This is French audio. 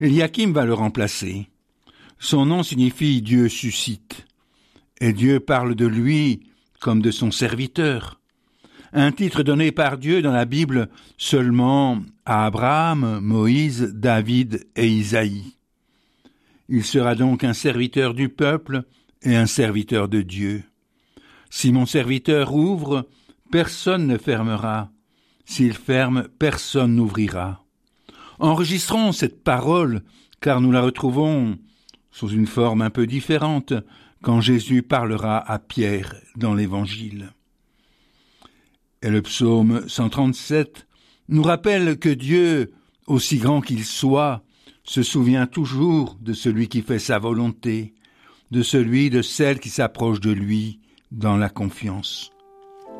Eliakim va le remplacer. Son nom signifie Dieu suscite, et Dieu parle de lui comme de son serviteur. Un titre donné par Dieu dans la Bible seulement à Abraham, Moïse, David et Isaïe. Il sera donc un serviteur du peuple et un serviteur de Dieu. Si mon serviteur ouvre, personne ne fermera. S'il ferme, personne n'ouvrira. Enregistrons cette parole, car nous la retrouvons sous une forme un peu différente quand Jésus parlera à Pierre dans l'Évangile. Et le psaume 137 nous rappelle que Dieu, aussi grand qu'il soit, se souvient toujours de celui qui fait sa volonté, de celle qui s'approche de lui dans la confiance.